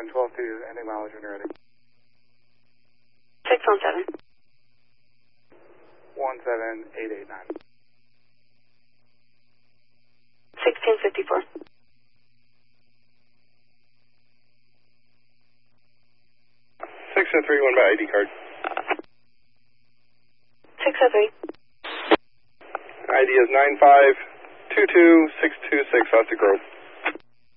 1712 ending mileage when you're ready. 617. 17889. 1654. 6031 by ID card. 603. ID is 9522626 Austin Grove.